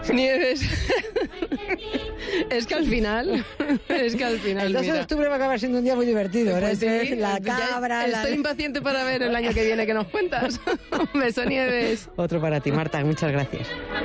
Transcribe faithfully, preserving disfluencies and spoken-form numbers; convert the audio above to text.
Nieves. Es que al final, es que al final, el dos de octubre va a acabar siendo un día muy divertido. Pues ¿eh? sí, La cabra... Estoy la... impaciente para ver el año que viene que nos cuentas. Un beso, Nieves. Otro para ti, Marta, muchas gracias.